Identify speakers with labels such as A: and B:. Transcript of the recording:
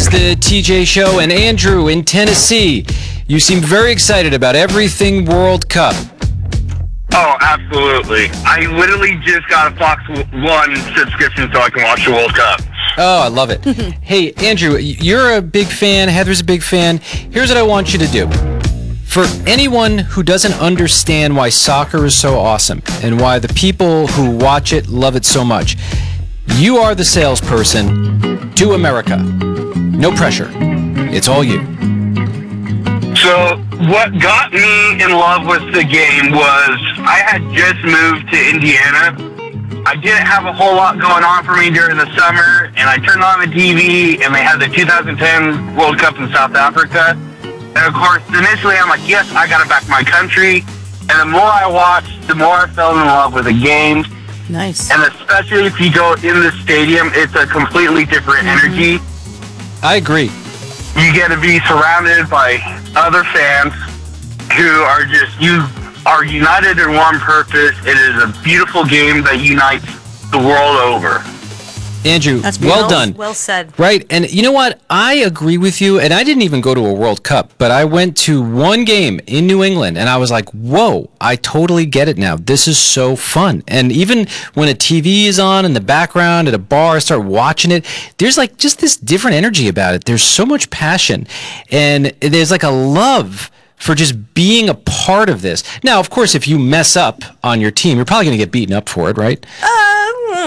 A: the TJ Show, and Andrew in Tennessee. You seem very excited about everything World Cup.
B: Oh, absolutely. I literally just got a Fox One subscription so I can watch the World Cup.
A: Oh, I love it. Hey, Andrew, you're a big fan. Heather's a big fan. Here's what I want you to do. For anyone who doesn't understand why soccer is so awesome and why the people who watch it love it so much, you are the salesperson to America. No pressure. It's all you.
B: So what got me in love with the game was I had just moved to Indiana. I didn't have a whole lot going on for me during the summer, and I turned on the TV, and they had the 2010 World Cup in South Africa. And of course, initially I'm like, yes, I got to back my country. And the more I watched, the more I fell in love with the game.
C: Nice.
B: And especially if you go in the stadium, it's a completely different energy.
A: I agree.
B: You get to be surrounded by other fans who are you are united in one purpose. It is a beautiful game that unites the world over.
A: Andrew,
C: That's
A: well done.
C: Well said.
A: Right, and you know what? I agree with you, and I didn't even go to a World Cup, but I went to one game in New England, and I was like, whoa, I totally get it now. This is so fun. And even when a TV is on in the background at a bar, I start watching it, there's like just this different energy about it. There's so much passion, and there's like a love for just being a part of this. Now, of course, if you mess up on your team, you're probably going to get beaten up for it, right?